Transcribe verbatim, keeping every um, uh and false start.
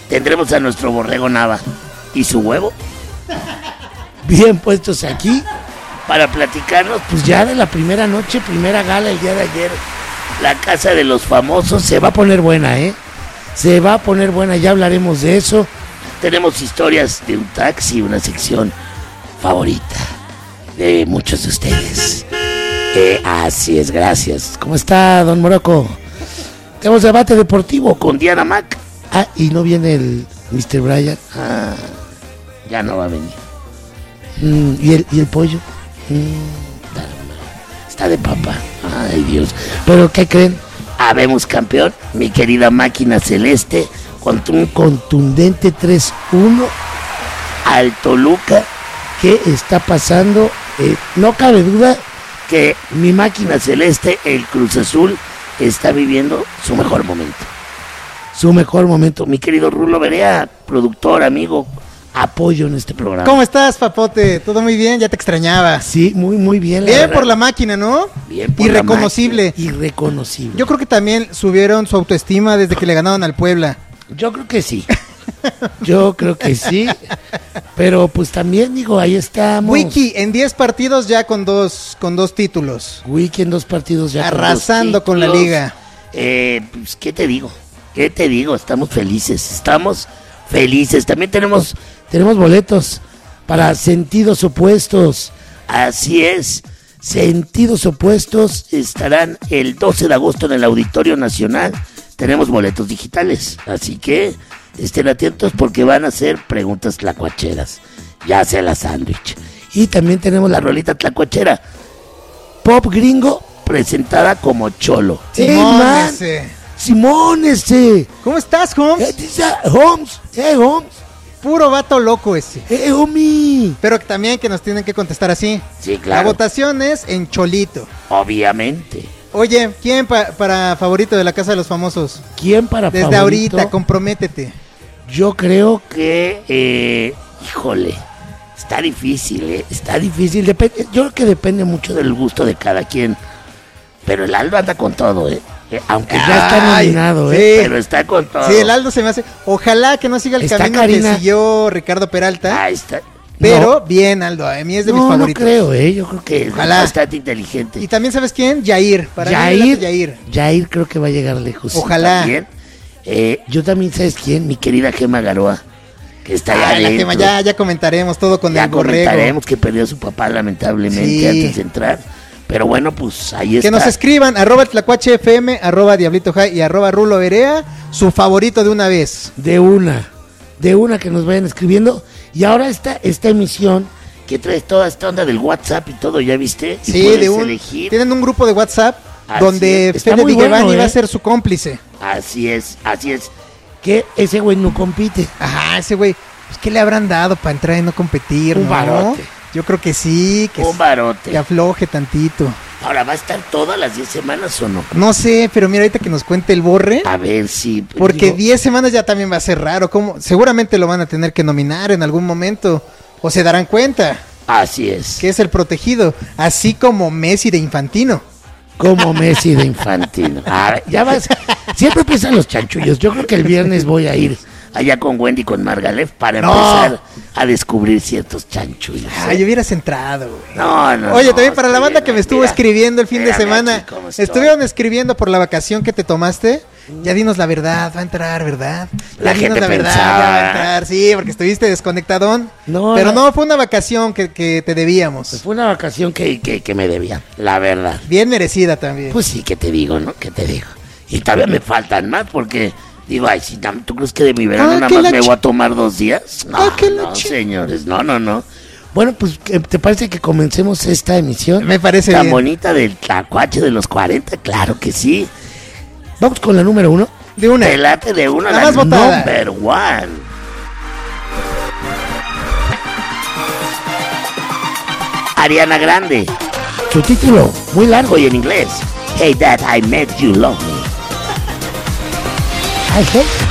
tendremos a nuestro borrego Nava y su huevo bien puestos aquí para platicarnos pues ya de la primera noche, primera gala el día de ayer. La Casa de los Famosos se va a poner buena, ¿eh? Se va a poner buena, ya hablaremos de eso. Tenemos historias de un taxi, una sección favorita de muchos de ustedes. Eh, así es, gracias. ¿Cómo está, don Morocco? Tenemos debate deportivo con Diana Mac. Ah, y no viene el mister Bryan. Ah, ya no va a venir. Mm, ¿y, el, ¿Y el pollo? Mm, está de papa. Ay, Dios. ¿Pero qué creen? Habemos campeón, mi querida máquina celeste, con un contundente tres uno al Toluca. ¿Qué está pasando? Eh, no cabe duda que mi máquina celeste, el Cruz Azul, está viviendo su mejor momento. Su mejor momento. Mi querido Rulo Berea, productor, amigo, apoyo en este programa. ¿Cómo estás, papote? ¿Todo muy bien? Ya te extrañaba. Sí, muy, muy bien. Bien por la máquina, ¿no? Bien por Irreconocible. la máquina. Irreconocible. Yo creo que también subieron su autoestima desde que le ganaron al Puebla. Yo creo que sí. Yo creo que sí. Pero pues también, digo, ahí estamos. Wiki en diez partidos ya con dos con dos títulos. Wiki en dos partidos ya arrasando con, con la liga. Eh, pues, ¿qué te digo? ¿Qué te digo? Estamos felices. Estamos felices. También tenemos tenemos boletos para Sentidos Opuestos. Así es. Sentidos Opuestos estarán el doce de agosto en el Auditorio Nacional. Tenemos boletos digitales, así que estén atentos porque van a ser preguntas tlacuacheras, ya sea la sándwich. Y también tenemos la rolita tlacuachera, pop gringo, presentada como Cholo. Simón hey, ese. Simón ese. ¿Cómo estás, Holmes? Eh, Holmes, eh, Holmes. Puro vato loco ese. Eh, homie. Pero también que nos tienen que contestar así. Sí, claro. La votación es en Cholito. Obviamente. Oye, ¿quién pa- para favorito de la Casa de los Famosos? ¿Quién para Desde favorito? ahorita, comprométete. Yo creo que, eh, híjole, está difícil, ¿eh? Está difícil. Depende, yo creo que depende mucho del gusto de cada quien. Pero el Aldo anda con todo, ¿eh? eh aunque ya está nominado, sí. ¿eh? Pero está con todo. Sí, el Aldo se me hace... Ojalá que no siga el está camino Karina. que siguió Ricardo Peralta. Ahí está. Pero No. bien, Aldo, a mí es de no, mis favoritos. No creo, ¿eh? Yo creo que Ojalá. es bastante inteligente. Y también, ¿sabes quién? Yair. Para Yair, mí, Yair. Yair creo que va a llegar lejos. Ojalá. También. Eh, yo también, ¿sabes quién? Mi querida Gema Garoa, que está allá Ay, la adentro. Gema, ya, ya comentaremos todo con ya el borrego. comentaremos que perdió a su papá lamentablemente Sí. antes de entrar. Pero bueno, pues ahí está. Que nos escriban, arroba tlacuache F M, arroba diablito high y arroba rulo Berea, su favorito de una vez. De una, de una que nos vayan escribiendo. Y ahora esta, esta emisión que trae toda esta onda del WhatsApp y todo, ¿ya viste? Y Sí, puedes de un, elegir. tienen un grupo de WhatsApp Así donde es. Está Fede muy Di Giovanni bueno, va ¿eh? a ser su cómplice. Así es, así es. Que ese güey no compite. Ajá, ese güey, pues, ¿qué le habrán dado para entrar y no competir? Un ¿no? barote. Yo creo que sí, que, Un barote. que afloje tantito. Ahora, ¿va a estar todas las diez semanas o no? No sé, pero mira ahorita que nos cuente el borre. A ver si... Porque digo, diez semanas ya también va a ser raro. ¿Cómo? Seguramente lo van a tener que nominar en algún momento. O se darán cuenta Así es. que es el protegido. Así como Messi de Infantino. Como Messi de Infantino. Ah, ya vas. Siempre empiezan los chanchullos. Yo creo que el viernes voy a ir allá con Wendy y con Margalef para No. empezar a descubrir ciertos chanchullos. ¿eh? Ay, hubieras entrado, güey. No, no. Oye, no, también para la estoy banda bien, que me estuvo mira, escribiendo el fin de mírame semana, aquí cómo estoy. estuvieron escribiendo por la vacación que te tomaste. Ya dinos la verdad, va a entrar, ¿verdad? Ya La dinos gente la verdad, pensaba. ya va a entrar. Sí, porque estuviste desconectadón. No, pero no. no, fue una vacación que, que te debíamos. Pues fue una vacación que, que, que me debían, la verdad. Bien merecida también. Pues sí, ¿qué te digo, no? ¿Qué te digo? Y todavía me faltan más porque... Digo, ay, si tam- ¿tú crees que de mi verano Ah, nada que más la me ch- voy a tomar dos días? No, Ah, que la no, ch- señores, no, no, no. Bueno, pues, ¿qué ¿te parece que comencemos esta emisión? Me parece tan bien. bonita del Tlacuache de los cuarenta, claro que sí. Vamos con la número uno. De una. Te late de una, La la, más votada. number one. Ariana Grande. Su título, muy largo y en inglés. Hey Dad, I made you love me. I hate